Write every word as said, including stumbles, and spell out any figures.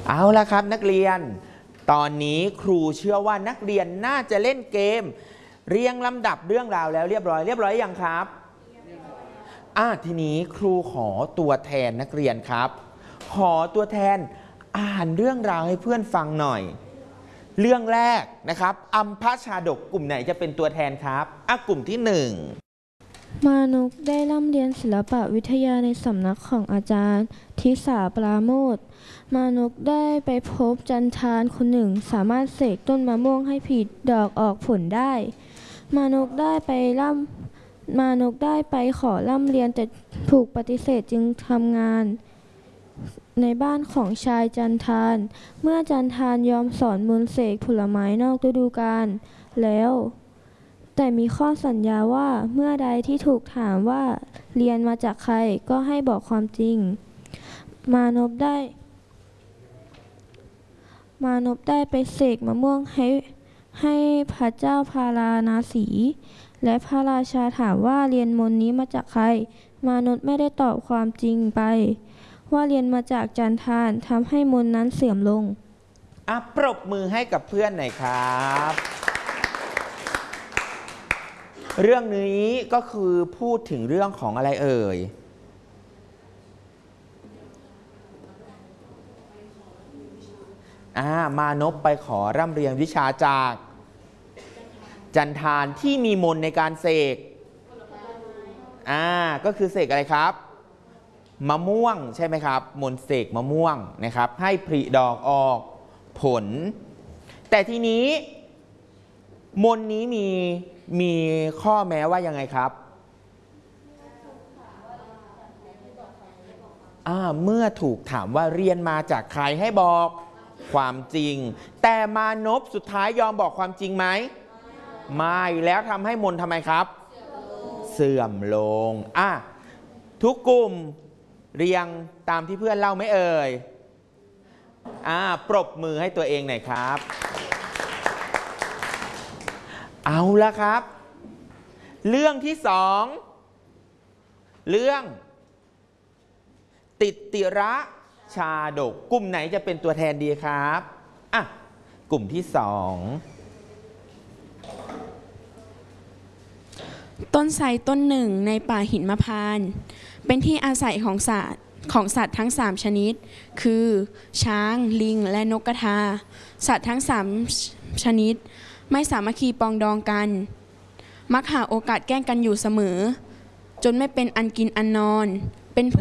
เอาละครับนักเรียนตอนนี้ครูเชื่อว่านักเรียนน่าจะเล่นเกมเรียงลำดับเรื่องราวแล้วเรียบร้อยเรียบร้อยยังครับอ่ะทีนี้ครูขอตัวแทนนักเรียนครับขอตัวแทนอ่านเรื่องราวให้เพื่อนฟังหน่อยเรื่องแรกนะครับอัมพชาดกกลุ่มไหนจะเป็นตัวแทนครับอ่ะกลุ่มที่หนึ่งมานพได้ร่ำเรียนศิลปวิทยาในสำนักของอาจารย์ทิสาปราโมทย์มานพได้ไปพบจันทานคนหนึ่งสามารถเสกต้นมะม่วงให้ผลิดอกออกผลได้มานพได้ไปร่ำมานพได้ไปขอร่ำเรียนแต่ถูกปฏิเสธจึงทำงานในบ้านของชายจันทานเมื่อจันทานยอมสอนมนต์เสกผลไม้นอกฤดูกาลแล้วแต่มีข้อสัญญาว่าเมื่อใดที่ถูกถามว่าเรียนมาจากใครก็ให้บอกความจริงมานพได้มานพได้ไปเสกมะม่วงให้ให้พระเจ้าพาราณสีและพระราชาถามว่าเรียนมนต์นี้มาจากใครมานพไม่ได้ตอบความจริงไปว่าเรียนมาจากจันทานทำให้มนต์นั้นเสื่อมลงอ่ะปรบมือให้กับเพื่อนหน่อยครับเรื่องนี้ก็คือพูดถึงเรื่องของอะไรเอ่ยอ่ามานพไปขอร่ำเรียนวิชาจากจันทานที่มีมนต์ในการเสกอ่าก็คือเสกอะไรครับมะม่วงใช่ไหมครับมนต์เสกมะม่วงนะครับให้ผลิดอกออกผลแต่ทีนี้มนต์นี้มีมีข้อแม้ว่ายังไงครับอ่าเมื่อถูกถามว่าเรียนมาจากใครให้บอกความจริงแต่มานพสุดท้ายยอมบอกความจริงไหมไม่แล้วทำให้มนต์ทำไมครับเสื่อมลงอ่ะทุกกลุ่มเรียงตามที่เพื่อนเล่าไหมเอ่ยอ่าปรบมือให้ตัวเองหน่อยครับเอาละครับเรื่องที่สองเรื่องติติระชาดกกลุ่มไหนจะเป็นตัวแทนดีครับอ่ะกลุ่มที่สองต้นไทรต้นหนึ่งในป่าหิมพานต์เป็นที่อาศัยของสัตว์ของสัตว์ทั้งสามชนิดคือช้างลิงและนกกระทาสัตว์ทั้งสามชนิดไม่สามัคคีปองดองกันมักหาโอกาสแกล้งกันอยู่เสมอจนไม่เป็นอันกินอันนอน